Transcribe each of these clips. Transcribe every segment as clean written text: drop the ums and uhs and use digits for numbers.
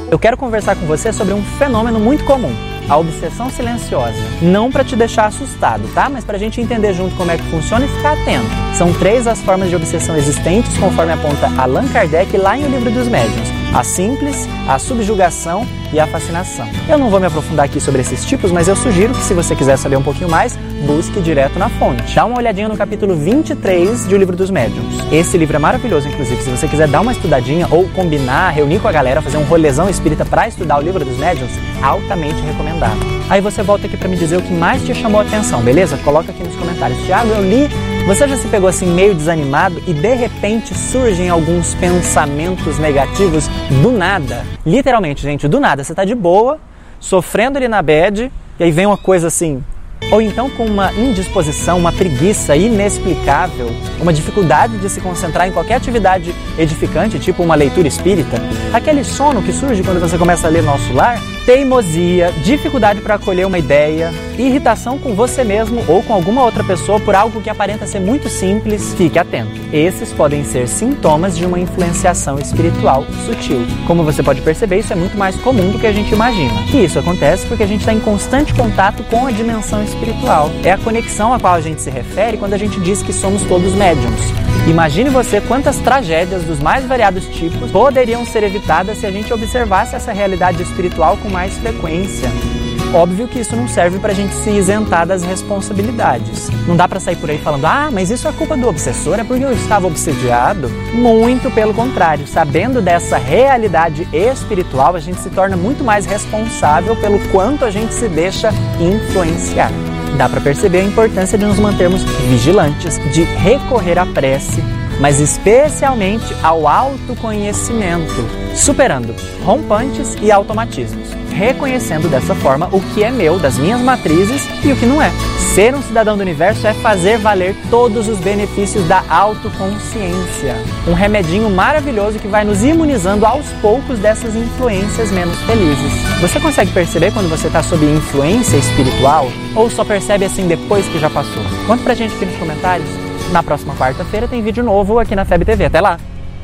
Eu quero conversar com você sobre um fenômeno muito comum, a obsessão silenciosa. Não para te deixar assustado, tá? Mas para a gente entender junto como é que funciona e ficar atento. São 3 as formas de obsessão existentes, conforme aponta Allan Kardec lá em O Livro dos Médiuns. A simples, a subjugação e a fascinação. Eu não vou me aprofundar aqui sobre esses tipos, mas eu sugiro que, se você quiser saber um pouquinho mais, busque direto na fonte. Dá uma olhadinha no capítulo 23 de O Livro dos Médiuns. Esse livro é maravilhoso, inclusive, se você quiser dar uma estudadinha ou combinar, reunir com a galera, fazer um rolezão espírita para estudar O Livro dos Médiuns, altamente recomendado. Aí você volta aqui para me dizer o que mais te chamou a atenção, beleza? Coloca aqui nos comentários. Thiago, eu li... Você já se pegou assim meio desanimado e de repente surgem alguns pensamentos negativos do nada? Literalmente, gente, do nada. Você tá de boa, sofrendo ali na bad, e aí vem uma coisa assim... Ou então com uma indisposição, uma preguiça inexplicável, uma dificuldade de se concentrar em qualquer atividade edificante, tipo uma leitura espírita. Aquele sono que surge quando você começa a ler Nosso Lar, teimosia, dificuldade para acolher uma ideia, irritação com você mesmo ou com alguma outra pessoa por algo que aparenta ser muito simples. Fique atento. Esses podem ser sintomas de uma influenciação espiritual sutil. Como você pode perceber, isso é muito mais comum do que a gente imagina. E isso acontece porque a gente está em constante contato com a dimensão espiritual. É a conexão a qual a gente se refere quando a gente diz que somos todos médiums. Imagine você quantas tragédias dos mais variados tipos poderiam ser evitadas se a gente observasse essa realidade espiritual com mais frequência. Óbvio que isso não serve para a gente se isentar das responsabilidades. Não dá para sair por aí falando, mas isso é culpa do obsessor, é porque eu estava obsediado. Muito pelo contrário, sabendo dessa realidade espiritual, a gente se torna muito mais responsável pelo quanto a gente se deixa influenciar. Dá para perceber a importância de nos mantermos vigilantes, de recorrer à prece, mas especialmente ao autoconhecimento, superando rompantes e automatismos, reconhecendo dessa forma o que é meu, das minhas matrizes, e o que não é. Ser um cidadão do universo é fazer valer todos os benefícios da autoconsciência. Um remedinho maravilhoso que vai nos imunizando aos poucos dessas influências menos felizes. Você consegue perceber quando você está sob influência espiritual? Ou só percebe assim depois que já passou? Conta pra gente aqui nos comentários. Na próxima quarta-feira tem vídeo novo aqui na FEB TV. Até lá!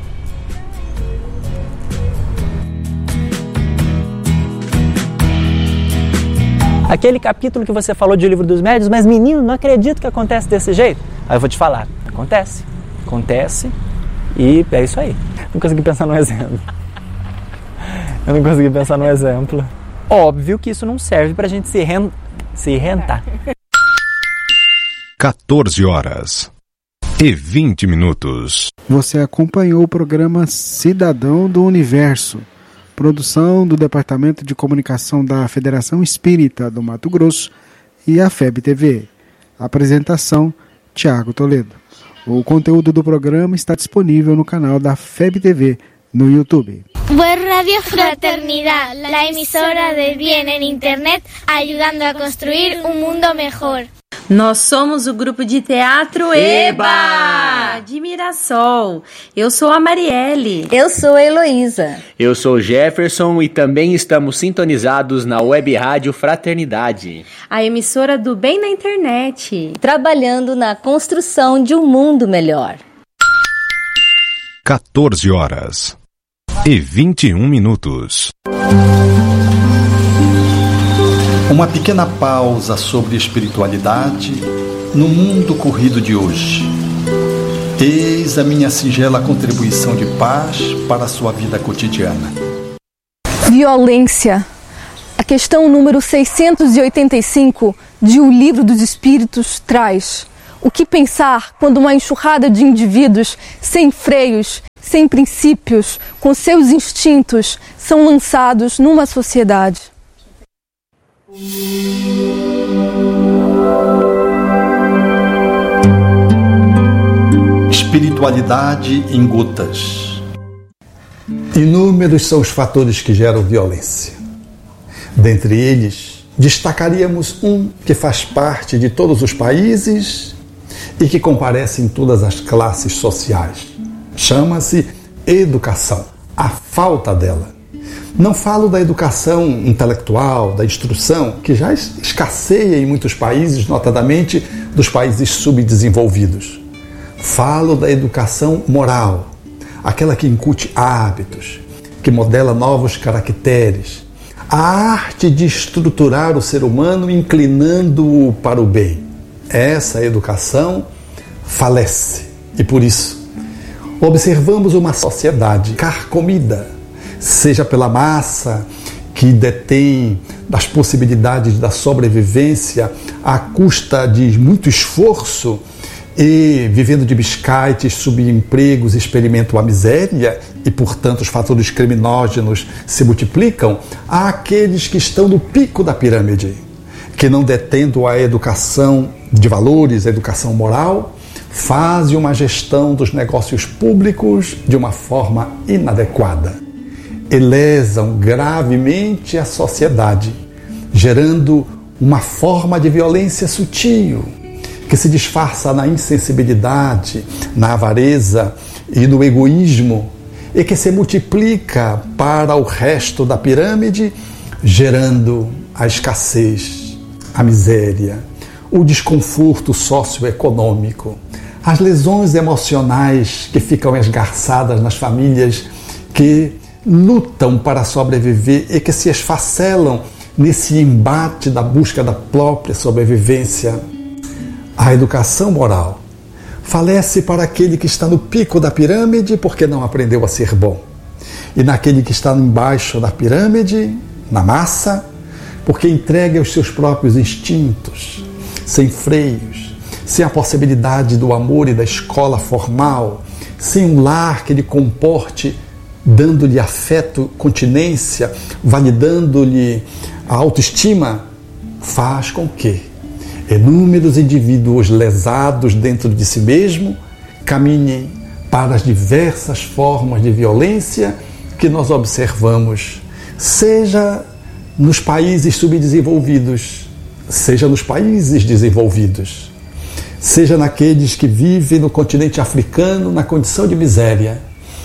Aquele capítulo que você falou de O Livro dos Médiuns, mas menino, não acredito que acontece desse jeito. Aí eu vou te falar, acontece e é isso aí. Não consegui pensar num exemplo. Óbvio que isso não serve pra gente se rentar. 14h20. Você acompanhou o programa Cidadão do Universo, produção do Departamento de Comunicação da Federação Espírita do Mato Grosso e a FEB TV. Apresentação, Thiago Toledo. O conteúdo do programa está disponível no canal da FEB TV no YouTube. Web Radio Fraternidad, la emisora del bien en Internet, ayudando a construir un mundo mejor. Nós somos o grupo de teatro EBA de Mirassol. Eu sou a Marielle. Eu sou a Heloísa. Eu sou o Jefferson e também estamos sintonizados na Web Rádio Fraternidade, a emissora do bem na internet, trabalhando na construção de um mundo melhor. 14h21. Uma pequena pausa sobre espiritualidade no mundo corrido de hoje. Eis a minha singela contribuição de paz para a sua vida cotidiana. Violência. A questão número 685 de O Livro dos Espíritos traz: o que pensar quando uma enxurrada de indivíduos sem freios, sem princípios, com seus instintos, são lançados numa sociedade? Espiritualidade em gotas. Inúmeros são os fatores que geram violência. Dentre eles, destacaríamos um que faz parte de todos os países e que comparece em todas as classes sociais. Chama-se educação, a falta dela. Não falo da educação intelectual, da instrução, que já escasseia em muitos países, notadamente dos países subdesenvolvidos. Falo da educação moral, aquela que incute hábitos, que modela novos caracteres, a arte de estruturar o ser humano inclinando-o para o bem. Essa educação falece e por isso observamos uma sociedade carcomida, seja pela massa que detém das possibilidades da sobrevivência à custa de muito esforço e vivendo de biscaites, subempregos, experimentam a miséria e, portanto, os fatores criminógenos se multiplicam, há aqueles que estão no pico da pirâmide, que não detendo a educação de valores, a educação moral, fazem uma gestão dos negócios públicos de uma forma inadequada. E lesam gravemente a sociedade, gerando uma forma de violência sutil, que se disfarça na insensibilidade, na avareza e no egoísmo, e que se multiplica para o resto da pirâmide, gerando a escassez, a miséria, o desconforto socioeconômico, as lesões emocionais que ficam esgarçadas nas famílias que lutam para sobreviver e que se esfacelam nesse embate da busca da própria sobrevivência. A educação moral falece para aquele que está no pico da pirâmide porque não aprendeu a ser bom, e naquele que está embaixo da pirâmide, na massa, porque entrega aos seus próprios instintos, sem freios, sem a possibilidade do amor e da escola formal, sem um lar que lhe comporte, dando-lhe afeto, continência, validando-lhe a autoestima, faz com que inúmeros indivíduos lesados dentro de si mesmo caminhem para as diversas formas de violência que nós observamos, seja nos países subdesenvolvidos, seja nos países desenvolvidos, seja naqueles que vivem no continente africano na condição de miséria,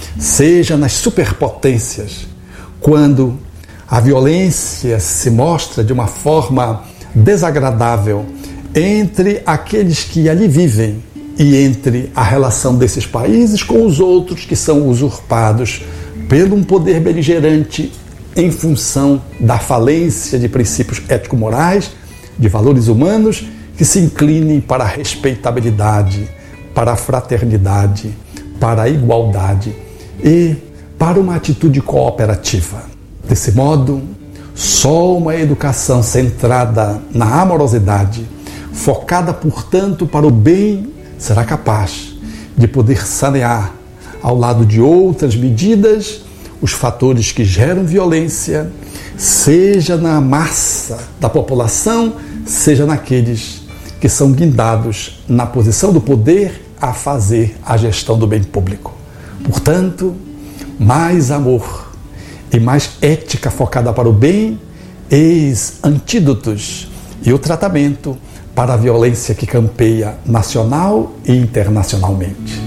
seja nas superpotências, quando a violência se mostra de uma forma desagradável entre aqueles que ali vivem e entre a relação desses países com os outros que são usurpados pelo um poder beligerante em função da falência de princípios ético-morais, de valores humanos que se inclinem para a respeitabilidade, para a fraternidade, para a igualdade e para uma atitude cooperativa. Desse modo, só uma educação centrada na amorosidade, focada, portanto, para o bem, será capaz de poder sanear, ao lado de outras medidas, os fatores que geram violência, seja na massa da população, seja naqueles que são guindados na posição do poder a fazer a gestão do bem público. Portanto, mais amor e mais ética focada para o bem, eis antídotos e o tratamento para a violência que campeia nacional e internacionalmente.